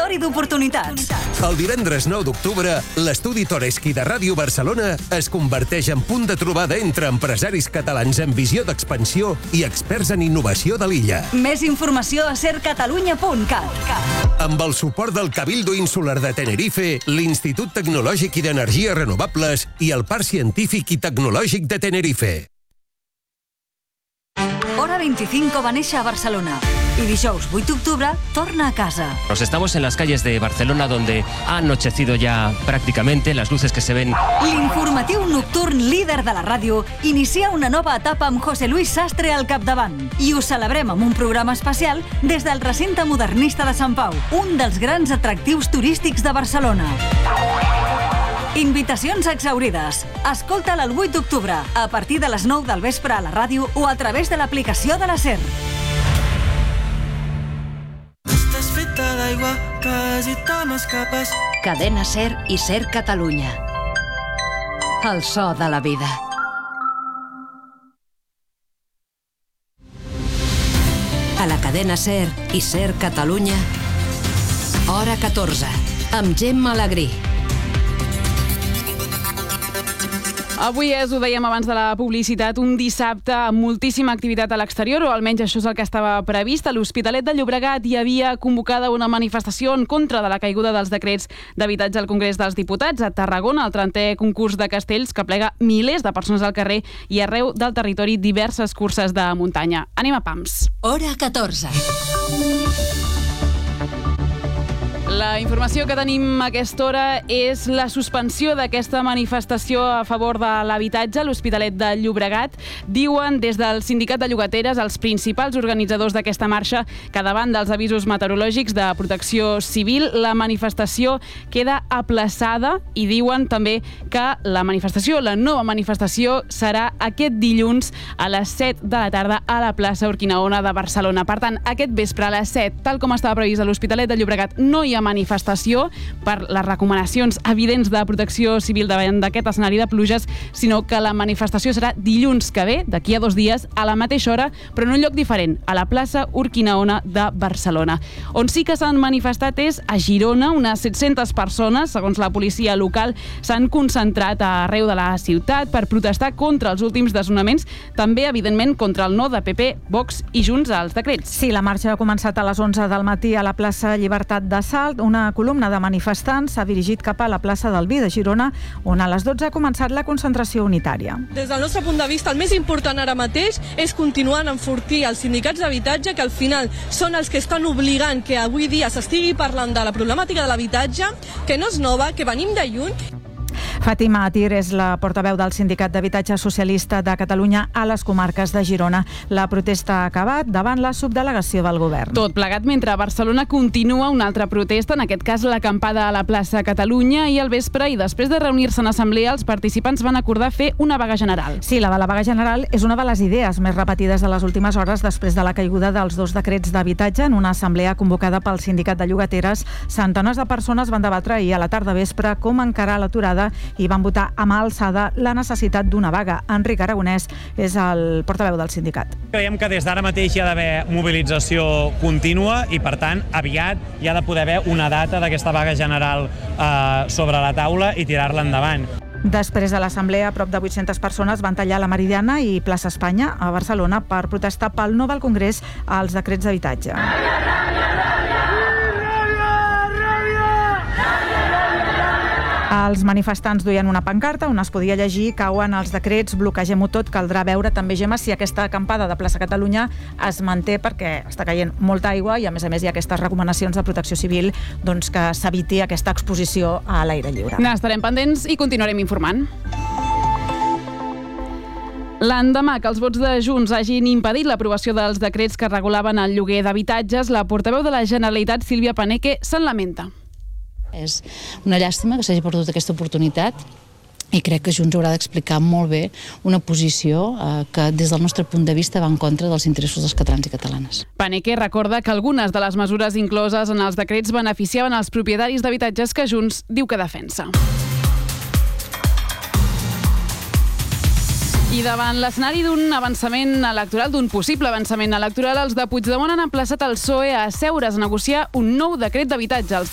territori d'oportunitats. El divendres 9 d'octubre, l'estudi Toreski de Ràdio Barcelona es converteix en punt de trobada entre empresaris catalans en visió d'expansió i experts en innovació de l'illa. Més informació a sercatalunya.cat. Amb el suport del Cabildo Insular de Tenerife, l'Institut Tecnològic i d'Energies Renovables i el Parc Científic i Tecnològic de Tenerife. Hora 25 va néixer a Barcelona y dijous 8 d'octubre torna a casa. Nos estamos en las calles de Barcelona donde ha anochecido ya prácticamente, las luces que se ven. L'informatiu nocturn líder de la ràdio inicia una nova etapa amb José Luis Sastre al capdavant i ho celebrem amb un programa especial des del recinte modernista de Sant Pau, un dels grans atractius turístics de Barcelona. Invitacions exhaurides. Escolta'l el 8 d'octubre, a partir de les 9 del vespre a la ràdio o a través de l'aplicació de la SER. Estàs feta d'aigua, quasi te m'escapes. Cadena SER i SER Catalunya. El so de la vida. A la cadena SER i SER Catalunya, hora 14, amb Gemma Alegrí. Avui és, ho dèiem abans de la publicitat, un dissabte amb moltíssima activitat a l'exterior, o almenys això és el que estava previst. A l'Hospitalet de Llobregat hi havia convocada una manifestació en contra de la caiguda dels decrets d'habitatge al Congrés dels Diputats. A Tarragona, el 30è concurs de castells, que plega milers de persones al carrer, i arreu del territori diverses curses de muntanya. Anem a pams. Hora 14. La informació que tenim a aquesta hora és la suspensió d'aquesta manifestació a favor de l'habitatge a l'Hospitalet de Llobregat. Diuen des del Sindicat de Llogateres, els principals organitzadors d'aquesta marxa, que davant dels avisos meteorològics de protecció civil, la manifestació queda aplaçada, i diuen també que la nova manifestació serà aquest dilluns a les 7 de la tarda a la plaça Urquinaona de Barcelona. Per tant, aquest vespre a les 7, tal com estava previst a l'Hospitalet de Llobregat, no hi ha manifestació per les recomanacions evidents de protecció civil davant d'aquest escenari de pluges, sinó que la manifestació serà dilluns que ve, d'aquí a 2 dies, a la mateixa hora, però en un lloc diferent, a la plaça Urquinaona de Barcelona. On sí que s'han manifestat és a Girona. Unes 700 persones, segons la policia local, s'han concentrat arreu de la ciutat per protestar contra els últims desnonaments, també, evidentment, contra el no de PP, Vox i Junts als decrets. Sí, la marxa ha començat a les 11 del matí a la plaça Llibertat de Salt. Una columna de manifestants s'ha dirigit cap a la plaça del Vi de Girona, on a les 12 ha començat la concentració unitària. Des del nostre punt de vista, el més important ara mateix és continuar a enfortir els sindicats d'habitatge, que al final són els que estan obligant que avui dia s'estigui parlant de la problemàtica de l'habitatge, que no és nova, que venim de lluny. Fàtima Atir és la portaveu del Sindicat d'Habitatge Socialista de Catalunya a les comarques de Girona. La protesta ha acabat davant la subdelegació del govern. Tot plegat mentre a Barcelona continua una altra protesta, en aquest cas l'acampada a la plaça Catalunya, i al vespre, i després de reunir-se en assemblea, els participants van acordar fer una vaga general. Sí, la de la vaga general és una de les idees més repetides de les últimes hores després de la caiguda dels 2 decrets d'habitatge. En una assemblea convocada pel Sindicat de Llogateres, centenars de persones van debatre ahir a la tarda vespre com encarar l'aturada i van votar a mà alçada la necessitat d'una vaga. Enric Aragonès és el portaveu del sindicat. Creiem que des d'ara mateix hi ha d'haver mobilització contínua i, per tant, aviat hi ha de poder haver una data d'aquesta vaga general sobre la taula i tirar-la endavant. Després de l'assemblea, prop de 800 persones van tallar la Meridiana i plaça Espanya a Barcelona per protestar pel no del Congrés als decrets d'habitatge. Els manifestants duien una pancarta on es podia llegir: cauen els decrets, bloquegem-ho tot. Caldrà veure també, Gemma, si aquesta acampada de plaça Catalunya es manté, perquè està caient molta aigua i, a més hi ha aquestes recomanacions de protecció civil, doncs que s'eviti aquesta exposició a l'aire lliure. N'estarem pendents i continuarem informant. L'endemà que els vots de Junts hagin impedit l'aprovació dels decrets que regulaven el lloguer d'habitatges, la portaveu de la Generalitat, Sílvia Paneque, se'n lamenta. És una llàstima que s'hagi perdut aquesta oportunitat i crec que Junts haurà d'explicar molt bé una posició que des del nostre punt de vista va en contra dels interessos dels catalans i catalanes. Paneque recorda que algunes de les mesures incloses en els decrets beneficiaven els propietaris d'habitatges que Junts diu que defensa. I davant l'escenari d'un avançament electoral, d'un possible avançament electoral, els de Puigdemont han emplaçat el PSOE a asseure's a negociar un nou decret d'habitatge.